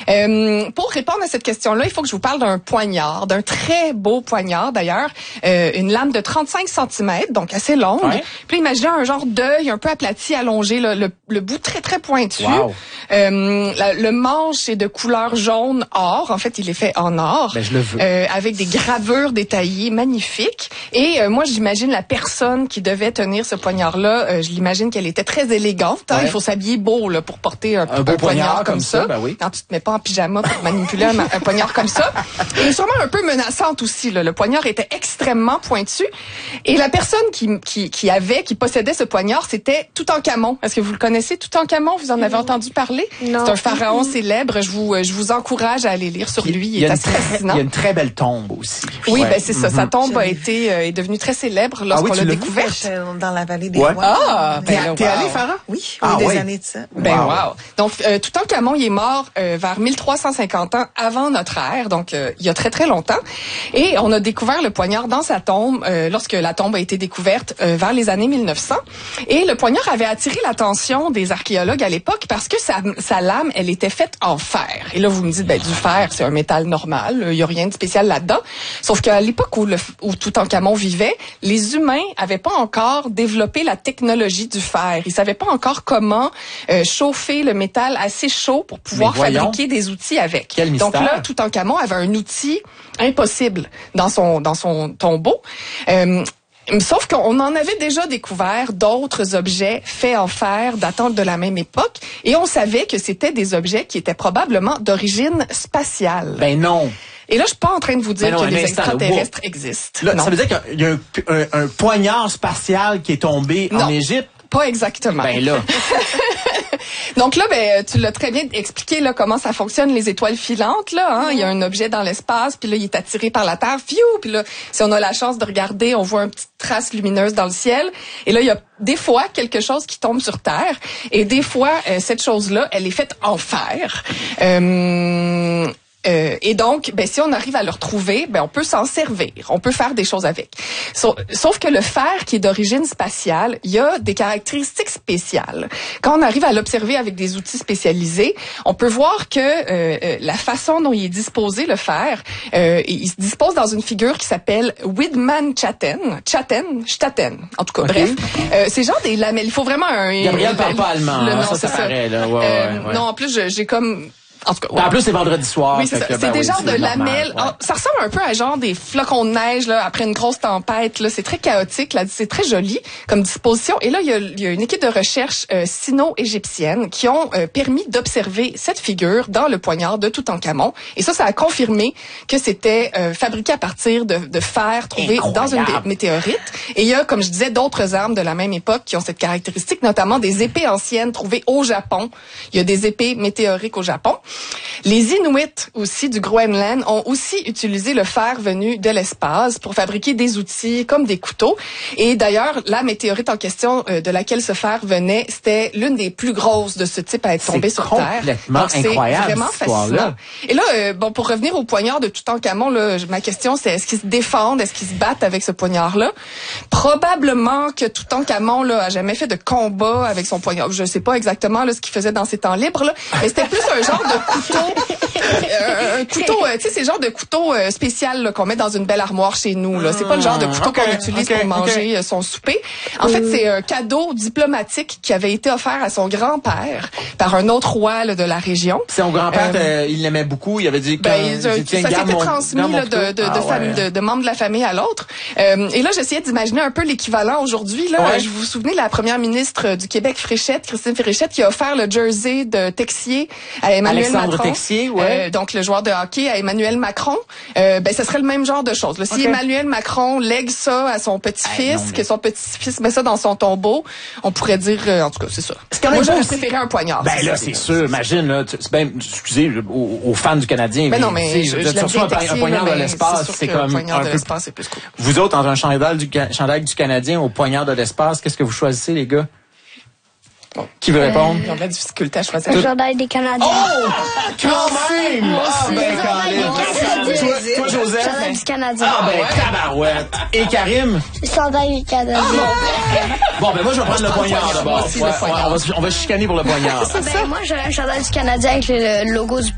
Pour répondre à cette question-là, il faut que je vous parle d'un poignard, d'un très beau poignard d'ailleurs, une lame de 35 cm, donc assez longue. Ouais. Puis imaginez un genre d'œil un peu aplati, allongé, là, le bout très très pointu. Wow. Le manche est de couleur jaune or. En fait, il est fait en or. Ben, je le veux. Avec des gravures détaillées magnifiques. Et moi, j'imagine la personne qui devait tenir ce poignard-là, je l'imagine qu'elle était très élégante. Hein? Ouais. Il faut s'habiller beau là, pour porter un beau poignard comme ça. Ben oui. Quand tu te mets pas en pyjama pour manipuler un poignard comme ça. Et sûrement un peu menaçante aussi. Là. Le poignard était extrêmement pointu. Et la personne qui possédait ce poignard, c'était Toutankhamon. Est-ce que vous le connaissez, Toutankhamon? Vous en avez entendu parler? Non. C'est un pharaon célèbre. Je vous encourage à aller lire sur lui. Il est assez fascinant. Il y a une très belle tombe aussi. Oui, Ouais. ben c'est ça. Sa tombe est devenue très célèbre lorsqu'on l'a tu l'as vu? découverte. Dans la vallée des Ouais. rois. Ah, T'es ben, t'es wow. allé, Farah? Oui, Ah, des oui. années de ça. Ben Wow. wow. Donc Toutankhamon, il est mort vers 1350 ans avant notre ère, donc il y a très très longtemps. Et on a découvert le poignard dans sa tombe lorsque la tombe a été découverte vers les années 1900. Et le poignard avait attiré l'attention des archéologues à l'époque parce que sa lame, elle était faite en fer. Et là, vous me dites, ben du fer, c'est un métal normal, il y a rien de spécial là-dedans. Sauf qu'à l'époque où Toutankhamon vivait, les humains avaient pas encore développé la technologie du fer. Ils savaient pas encore comment chauffer le métal assez chaud pour pouvoir fabriquer des outils avec. Quel Donc mystère. là, Toutankhamon avait un outil impossible dans son tombeau. Sauf qu'on en avait déjà découvert d'autres objets faits en fer datant de la même époque et on savait que c'était des objets qui étaient probablement d'origine spatiale. Ben non. Et là, je suis pas en train de vous dire Ben non, que un les instant, extraterrestres existent. Là, Non. ça veut dire qu'il y a un poignard spatial qui est tombé en Non. Égypte? Pas exactement. Ben là. Donc là, ben tu l'as très bien expliqué là comment ça fonctionne les étoiles filantes là. Hein? Il y a un objet dans l'espace, puis là il est attiré par la Terre, fiou, puis là si on a la chance de regarder, on voit une petite trace lumineuse dans le ciel. Et là il y a des fois quelque chose qui tombe sur Terre, et des fois cette chose-là, elle est faite en fer. Et donc, ben, si on arrive à le retrouver, ben, on peut s'en servir. On peut faire des choses avec. Sauf que le fer qui est d'origine spatiale, il y a des caractéristiques spéciales. Quand on arrive à l'observer avec des outils spécialisés, on peut voir que la façon dont il est disposé, le fer, il se dispose dans une figure qui s'appelle Widmann-Chatten. Chatten. En tout cas, Okay. bref. C'est genre des lamelles. Il faut vraiment un... Gabriel parle pas allemand. Le hein, nom, ça c'est paraît, là. Ouais. Non, en plus, j'ai comme... En tout cas, ouais. En plus, c'est vendredi soir. Oui, c'est ça. fait que, C'est ben des oui, genres de c'est normal, lamelles. ouais. Ah, ça ressemble un peu à genre des flocons de neige là après une grosse tempête. Là, c'est très chaotique. Là, c'est très joli comme disposition. Et là, il y a une équipe de recherche sino-égyptienne qui ont permis d'observer cette figure dans le poignard de Toutankhamon. Et ça a confirmé que c'était fabriqué à partir de fer trouvé dans une météorite. Et il y a, comme je disais, d'autres armes de la même époque qui ont cette caractéristique, notamment des épées anciennes trouvées au Japon. Il y a des épées météoriques au Japon. Les Inuits aussi du Groenland ont aussi utilisé le fer venu de l'espace pour fabriquer des outils comme des couteaux. Et d'ailleurs, la météorite en question de laquelle ce fer venait, c'était l'une des plus grosses de ce type à être tombée sur Terre. Complètement Donc, c'est incroyable, vraiment cette histoire-là. fascinant. Et là, bon, pour revenir au poignard de Toutankhamon, là, ma question c'est est-ce qu'ils se défendent, est-ce qu'ils se battent avec ce poignard-là? Probablement que Toutankhamon là a jamais fait de combat avec son poignard. Je sais pas exactement là ce qu'il faisait dans ses temps libres là, mais c'était plus un genre de couteau. Un couteau, tu sais, c'est le genre de couteau spécial là, qu'on met dans une belle armoire chez nous. Là, c'est pas le genre de couteau qu'on utilise pour manger son souper. En fait, c'est un cadeau diplomatique qui avait été offert à son grand-père par un autre roi là, de la région. Son grand-père, il l'aimait beaucoup. Il avait dit que ça s'était transmis là, de membres de la famille à l'autre. Et là, j'essayais d'imaginer un peu l'équivalent aujourd'hui. Là, ouais. je vous souvenez de la première ministre du Québec, Christine Fréchette, qui a offert le jersey de Texier à Emmanuel Alexandre Macron. Texier, ouais. Donc le joueur de hockey à Emmanuel Macron. Ben, ce serait le même genre de chose. Là, si Emmanuel Macron lègue ça à son petit-fils, que son petit-fils met ça dans son tombeau, on pourrait dire, en tout cas, c'est ça. Moi, j'aurais préféré un poignard. Ben là, c'est sûr. Imagine, là, excusez, aux fans du Canadien. Ben non, mais je l'aime bien un poignard de l'espace, c'est comme poignard un de peu. l'espace, c'est plus cool. Vous autres, entre un chandail du Canadien au poignard de l'espace, qu'est-ce que vous choisissez, les gars? Qui veut répondre? Ils ont de la difficulté à choisir. Le chandail des Canadiens. Oh! Quand même! Ah, ben, toi, Joseph? Le chandail du Canadien. Ah, ben, tabarouette. Et Karim? Le chandail du Canadien. Bon, ben, moi, je vais prendre le poignard, d'abord. aussi, le poignard. On va chicaner pour le poignard. Ben, moi, j'aurais un chandail du Canadien avec le logo du